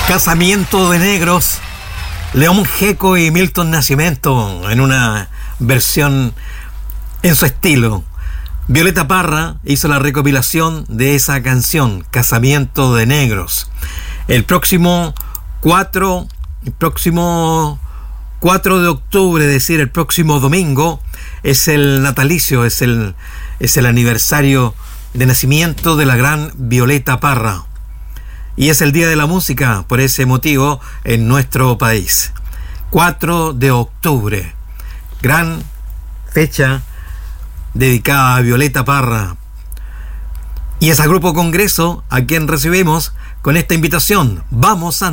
Casamiento de Negros, León Gieco y Milton Nascimento en una versión en su estilo. Violeta Parra hizo la recopilación de esa canción, Casamiento de Negros. El próximo 4 de octubre, es decir, el próximo domingo, es el natalicio, es el aniversario de nacimiento de la gran Violeta Parra. Y es el Día de la Música, por ese motivo, en nuestro país. 4 de octubre. Gran fecha dedicada a Violeta Parra. Y es a Grupo Congreso a quien recibimos con esta invitación. Vamos a